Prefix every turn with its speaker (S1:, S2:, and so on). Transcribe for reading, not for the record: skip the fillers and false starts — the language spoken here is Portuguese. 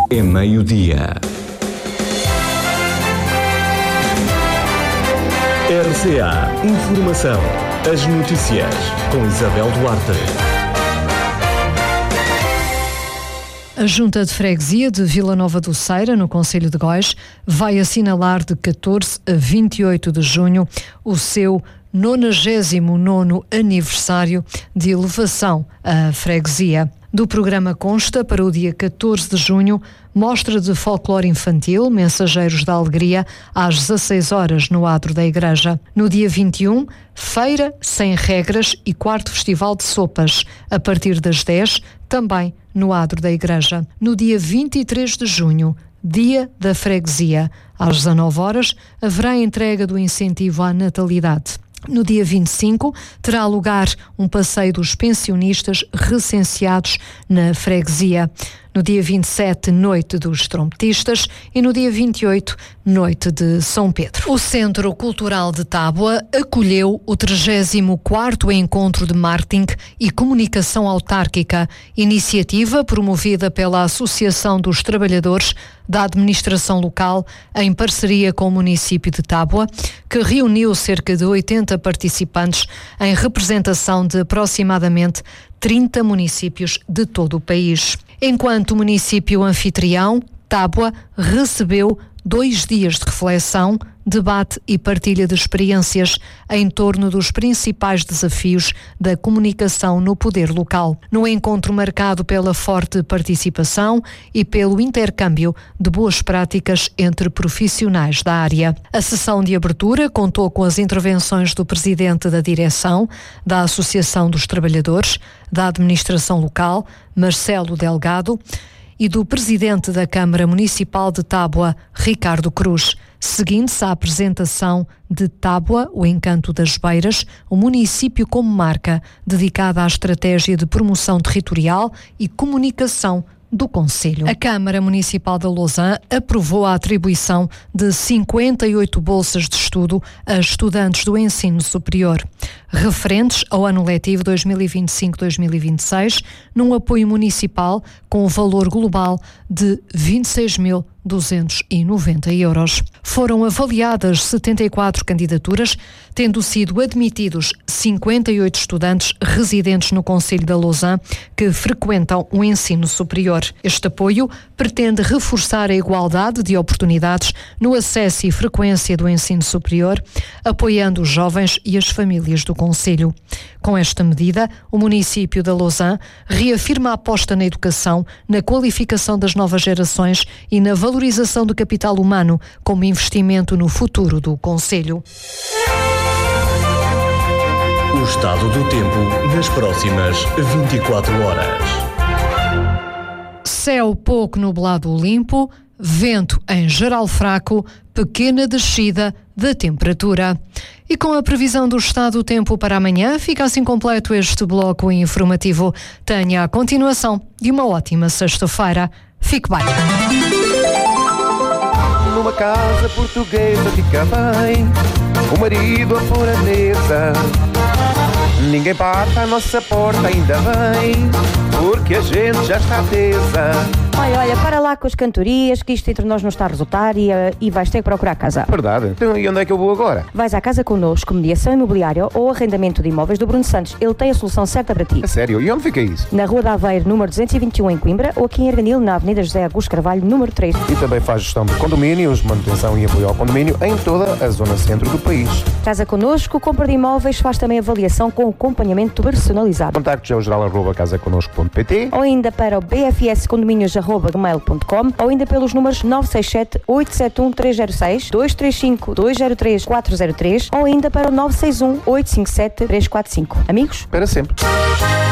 S1: É meio-dia. RCA Informação. As notícias com Isabel Duarte.
S2: A Junta de Freguesia de Vila Nova do Ceira, no concelho de Góis, vai assinalar de 14 a 28 de junho o seu 99º aniversário de elevação à freguesia. Do programa consta, para o dia 14 de junho, mostra de folclore infantil, Mensageiros da Alegria, às 16 horas no adro da igreja. No dia 21, feira sem regras e quarto festival de sopas, a partir das 10, também no adro da igreja. No dia 23 de junho, dia da freguesia, às 19 horas, haverá entrega do incentivo à natalidade. No dia 25, terá lugar um passeio dos pensionistas recenseados na freguesia. No dia 27, noite dos trompetistas, e no dia 28, noite de São Pedro. O Centro Cultural de Tábua acolheu o 34º Encontro de Marketing e Comunicação Autárquica, iniciativa promovida pela Associação dos Trabalhadores da Administração Local, em parceria com o município de Tábua, que reuniu cerca de 80 participantes em representação de aproximadamente 30 municípios de todo o país. Enquanto município anfitrião, Tábua recebeu 2 dias de reflexão, debate e partilha de experiências em torno dos principais desafios da comunicação no poder local. No encontro marcado pela forte participação e pelo intercâmbio de boas práticas entre profissionais da área. A sessão de abertura contou com as intervenções do presidente da direção, da Associação dos Trabalhadores, da Administração Local, Marcelo Delgado, e do presidente da Câmara Municipal de Tábua, Ricardo Cruz, seguindo-se a apresentação de Tábua, o Encanto das Beiras, o município como marca, dedicada à estratégia de promoção territorial e comunicação do concelho. A Câmara Municipal da Lousã aprovou a atribuição de 58 bolsas de estudo a estudantes do ensino superior, referentes ao ano letivo 2025-2026, num apoio municipal com o valor global de 26.290 euros. Foram avaliadas 74 candidaturas, tendo sido admitidos 58 estudantes residentes no concelho da Lousã que frequentam o ensino superior. Este apoio pretende reforçar a igualdade de oportunidades no acesso e frequência do ensino superior, apoiando os jovens e as famílias do concelho. Com esta medida, o município da Lousã reafirma a aposta na educação, na qualificação das novas gerações e na valorização do capital humano como investimento no futuro do concelho.
S1: O estado do tempo nas próximas 24 horas.
S2: Céu pouco nublado limpo, vento em geral fraco, pequena descida da temperatura. E com a previsão do estado do tempo para amanhã, fica assim completo este bloco informativo. Tenha a continuação de uma ótima sexta-feira. Fique bem.
S3: Numa casa portuguesa fica bem, o marido a pôr a mesa. Ninguém bate à nossa porta, ainda bem, porque a gente já está tesa.
S4: Olha, para lá com as cantorias, que isto entre nós não está a resultar e vais ter que procurar casa.
S3: Verdade. Então, e onde é que eu vou agora?
S4: Vais à Casa Connosco, mediação imobiliária ou arrendamento de imóveis do Bruno Santos. Ele tem a solução certa para ti.
S3: A sério? E onde fica isso?
S4: Na Rua da Aveiro, número 221 em Coimbra, ou aqui em Arganil, na Avenida José Augusto Carvalho, número 3.
S3: E também faz gestão de condomínios, manutenção e apoio ao condomínio em toda a zona centro do país.
S4: Casa Connosco, compra de imóveis, faz também avaliação com acompanhamento personalizado.
S3: Contactos ao geral@casaconosco.pt
S4: ou ainda para o bfscondomínios@gmail.com ou ainda pelos números 967 871 306, 235 203 403 ou ainda para o 961 857 345. Amigos?
S3: Para sempre.